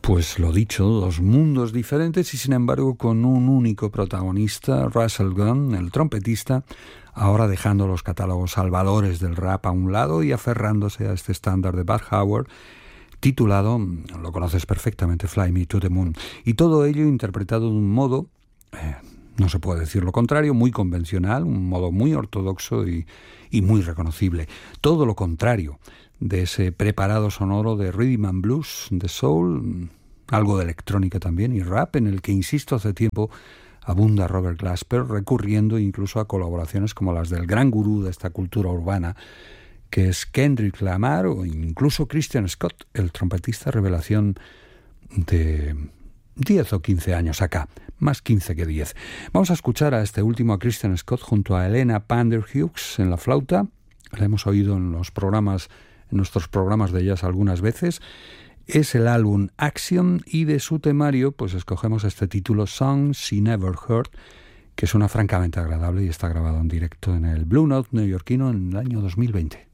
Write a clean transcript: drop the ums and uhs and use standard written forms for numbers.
Pues lo dicho, dos mundos diferentes y sin embargo con un único protagonista, Russell Gunn, el trompetista, ahora dejando los catálogos salvadores del rap a un lado y aferrándose a este estándar de Bud Howard, titulado, lo conoces perfectamente, Fly Me to the Moon. Y todo ello interpretado de un modo, no se puede decir lo contrario, muy convencional, un modo muy ortodoxo y muy reconocible. Todo lo contrario de ese preparado sonoro de rhythm and blues, de soul, algo de electrónica también y rap, en el que, insisto, hace tiempo abunda Robert Glasper, recurriendo incluso a colaboraciones como las del gran gurú de esta cultura urbana, que es Kendrick Lamar, o incluso Christian Scott, el trompetista revelación de 10 o 15 años acá, más 15 que 10. Vamos a escuchar a este último, a Christian Scott, junto a Helena Panderhughes en la flauta. La hemos oído en nuestros programas de jazz algunas veces. Es el álbum Action y de su temario pues escogemos este título, Songs She Never Heard, que suena francamente agradable y está grabado en directo en el Blue Note neoyorquino en el año 2020.